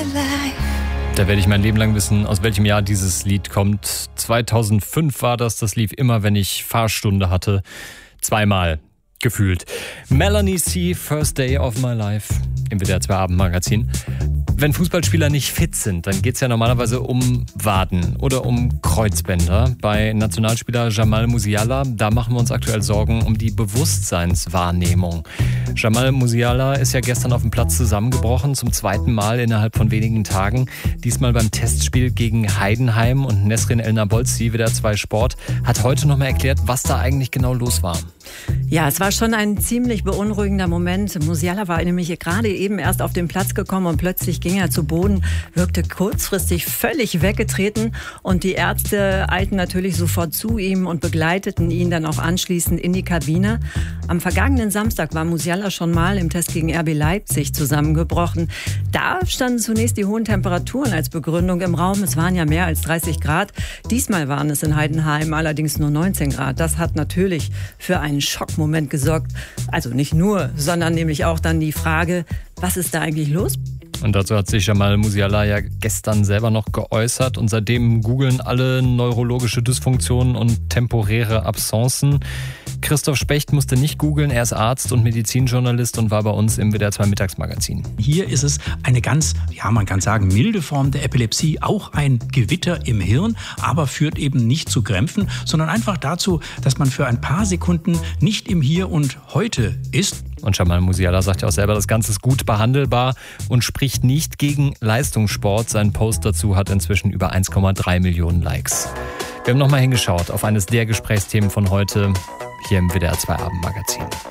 Da werde ich mein Leben lang wissen, aus welchem Jahr dieses Lied kommt. 2005 war das. Das lief immer, wenn ich Fahrstunde hatte. Zweimal gefühlt. Melanie C., First Day of My Life im WDR 2 Abendmagazin. Wenn Fußballspieler nicht fit sind, dann geht es ja normalerweise um Waden oder um Kreuzbänder. Bei Nationalspieler Jamal Musiala, da machen wir uns aktuell Sorgen um die Bewusstseinswahrnehmung. Jamal Musiala ist ja gestern auf dem Platz zusammengebrochen, zum zweiten Mal innerhalb von wenigen Tagen. Diesmal beim Testspiel gegen Heidenheim, und Nesrin El-Nabolsi, WDR 2 Sport, hat heute nochmal erklärt, was da eigentlich genau los war. Ja, es war schon ein ziemlich beunruhigender Moment. Musiala war nämlich gerade eben erst auf den Platz gekommen und plötzlich ging er zu Boden, wirkte kurzfristig völlig weggetreten, und die Ärzte eilten natürlich sofort zu ihm und begleiteten ihn dann auch anschließend in die Kabine. Am vergangenen Samstag war Musiala schon mal im Test gegen RB Leipzig zusammengebrochen. Da standen zunächst die hohen Temperaturen als Begründung im Raum. Es waren ja mehr als 30 Grad. Diesmal waren es in Heidenheim allerdings nur 19 Grad. Das hat natürlich für einen Schockmoment gesorgt. Also nicht nur, sondern nämlich auch dann die Frage, was ist da eigentlich los? Und dazu hat sich Jamal Musiala ja gestern selber noch geäußert, und seitdem googeln alle neurologische Dysfunktionen und temporäre Absenzen. Christoph Specht musste nicht googeln, er ist Arzt und Medizinjournalist und war bei uns im WDR 2 Mittagsmagazin. Hier ist es eine ganz, man kann sagen, milde Form der Epilepsie, auch ein Gewitter im Hirn, aber führt eben nicht zu Krämpfen, sondern einfach dazu, dass man für ein paar Sekunden nicht im Hier und Heute ist. Und Jamal Musiala sagt ja auch selber, das Ganze ist gut behandelbar und spricht nicht gegen Leistungssport. Sein Post dazu hat inzwischen über 1,3 Millionen Likes. Wir haben nochmal hingeschaut auf eines der Gesprächsthemen von heute hier im WDR 2 Abendmagazin.